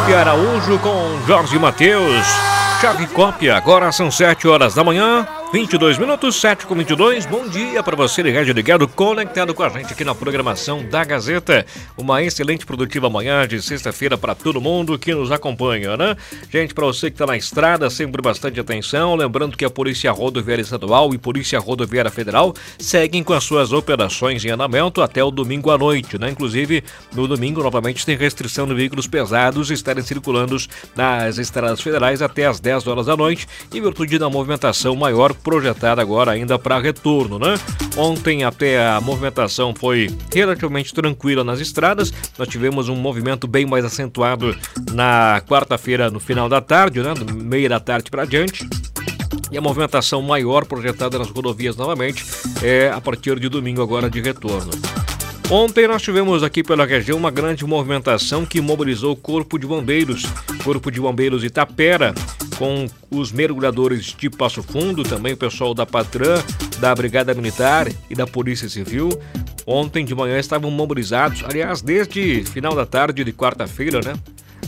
Cópia Araújo com Jorge Mateus. Chave Cópia, agora são 7 horas da manhã, 22 minutos, 7:22. Bom dia para você ligado, conectado com a gente aqui na programação da Gazeta. Uma excelente produtiva manhã de sexta-feira para todo mundo que nos acompanha, né? Gente, para você que está na estrada, sempre bastante atenção. Lembrando que a Polícia Rodoviária Estadual e Polícia Rodoviária Federal seguem com as suas operações em andamento até o domingo à noite, né? Inclusive, no domingo, novamente, tem restrição de veículos pesados estarem circulando nas estradas federais até as 10 horas da noite, em virtude da movimentação maior projetada agora ainda para retorno, né? Ontem até a movimentação foi relativamente tranquila nas estradas. Nós tivemos um movimento bem mais acentuado na quarta-feira, no final da tarde, né? Do meio da tarde para diante. E a movimentação maior projetada nas rodovias novamente é a partir de domingo agora de retorno. Ontem nós tivemos aqui pela região uma grande movimentação que mobilizou o Corpo de Bombeiros Itapera, com os mergulhadores de Passo Fundo, também o pessoal da Patran, da Brigada Militar e da Polícia Civil. Ontem de manhã estavam mobilizados, aliás, desde final da tarde de quarta-feira, né?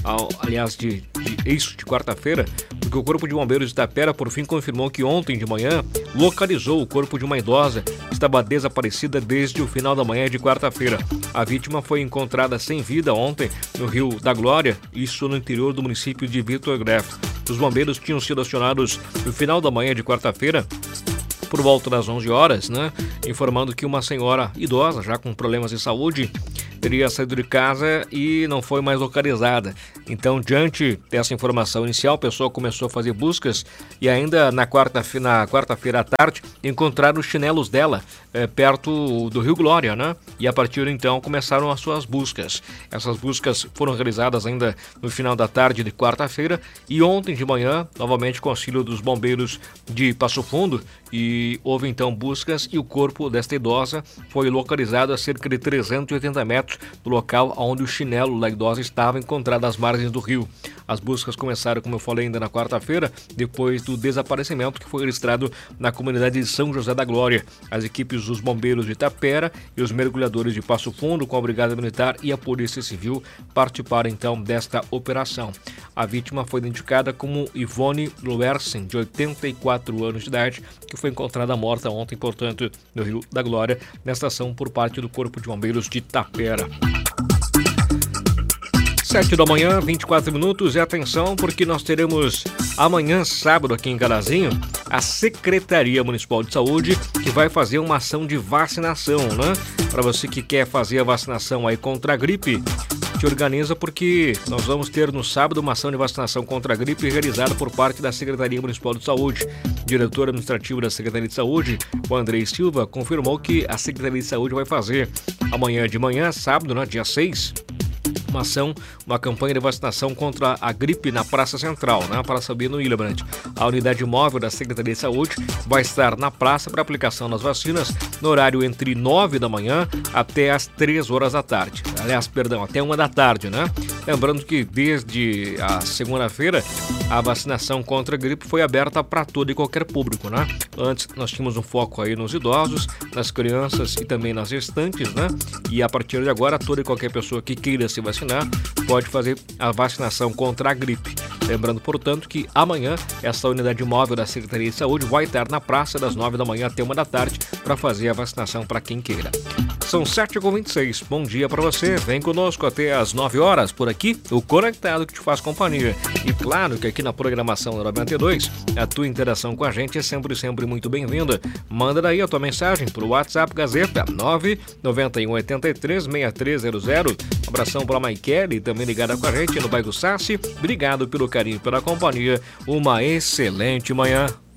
De quarta-feira, porque o Corpo de Bombeiros de Itapera, por fim, confirmou que ontem de manhã localizou o corpo de uma idosa que estava desaparecida desde o final da manhã de quarta-feira. A vítima foi encontrada sem vida ontem no Rio da Glória, isso no interior do município de Vitor Greff. Os bombeiros tinham sido acionados no final da manhã de quarta-feira, por volta das 11 horas, né? Informando que uma senhora idosa, já com problemas de saúde, teria saído de casa e não foi mais localizada. Então, diante dessa informação inicial, o pessoal começou a fazer buscas e ainda na quarta-feira à tarde encontraram os chinelos dela perto do Rio Glória, né? E a partir de então começaram as suas buscas. Essas buscas foram realizadas ainda no final da tarde de quarta-feira e ontem de manhã, novamente com auxílio dos bombeiros de Passo Fundo, e houve então buscas e o corpo desta idosa foi localizado a cerca de 380 metros do local onde o chinelo da idosa estava encontrado às margens do rio. As buscas começaram, como eu falei, ainda na quarta-feira, depois do desaparecimento que foi registrado na comunidade de São José da Glória. As equipes dos bombeiros de Itapera e os mergulhadores de Passo Fundo, com a Brigada Militar e a Polícia Civil, participaram então desta operação. A vítima foi identificada como Ivone Luersen, de 84 anos de idade, que foi encontrada morta ontem, portanto, no Rio da Glória, nesta ação por parte do Corpo de Bombeiros de Itapera. 7 da manhã, 24 minutos, e atenção, porque nós teremos amanhã, sábado, aqui em Carazinho, a Secretaria Municipal de Saúde, que vai fazer uma ação de vacinação, né? Para você que quer fazer a vacinação aí contra a gripe, te organiza, porque nós vamos ter no sábado uma ação de vacinação contra a gripe realizada por parte da Secretaria Municipal de Saúde. O diretor administrativo da Secretaria de Saúde, o Andrei Silva, confirmou que a Secretaria de Saúde vai fazer amanhã de manhã, sábado, né, dia 6, uma campanha de vacinação contra a gripe na Praça Central, na Praça Bino Hildebrand. A unidade móvel da Secretaria de Saúde vai estar na praça para aplicação das vacinas no horário entre 9 da manhã até as 3 horas da tarde. Até 1 da tarde, né? Lembrando que desde a segunda-feira a vacinação contra a gripe foi aberta para todo e qualquer público, né? Antes nós tínhamos um foco aí nos idosos, nas crianças e também nas gestantes, né? E a partir de agora, toda e qualquer pessoa que queira se vacinar pode fazer a vacinação contra a gripe. Lembrando, portanto, que amanhã essa unidade móvel da Secretaria de Saúde vai estar na praça das 9 da manhã até 1 da tarde para fazer a vacinação para quem queira. São 7h26. Bom dia para você. Vem conosco até as 9 horas por aqui, o Conectado, que te faz companhia. E claro que aqui na programação da 92, a tua interação com a gente é sempre muito bem-vinda. Manda daí a tua mensagem para o WhatsApp Gazeta 991836300. Abração para a Maikele, também ligada com a gente no bairro Sassi. Obrigado pelo carinho, pela companhia. Uma excelente manhã.